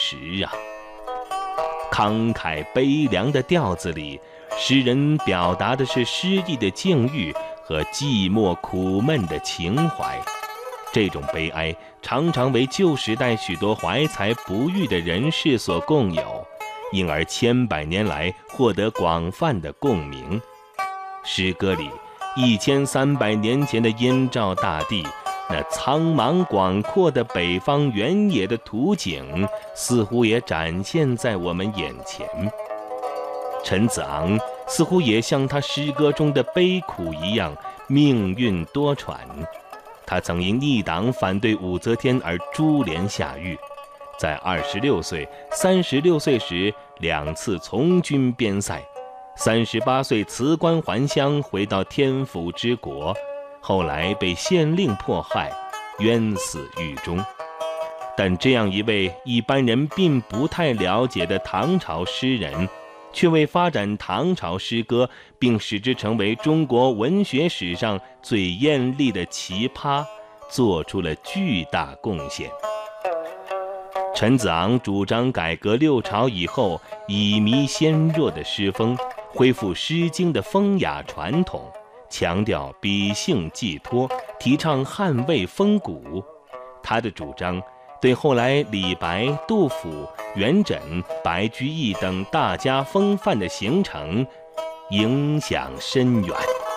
实啊。慷慨悲凉的调子里，诗人表达的是失意的境遇和寂寞苦闷的情怀。这种悲哀常常为旧时代许多怀才不遇的人士所共有，因而千百年来获得广泛的共鸣。诗歌里1300年前的燕赵大地，那苍茫广阔的北方原野的图景，似乎也展现在我们眼前。陈子昂似乎也像他诗歌中的悲苦一样，命运多舛。他曾因逆党反对武则天而株连下狱，在26岁、36岁时2次从军边塞，38岁辞官还乡，回到天府之国，后来被县令迫害，冤死狱中。但这样一位一般人并不太了解的唐朝诗人，却为发展唐朝诗歌并使之成为中国文学史上最艳丽的奇葩做出了巨大贡献。陈子昂主张改革六朝以后以靡先弱的诗风，恢复《诗经》的风雅传统，强调笔性寄托，提倡捍卫风骨。他的主张对后来李白、杜甫、元稹、白居易等大家风范的形成影响深远。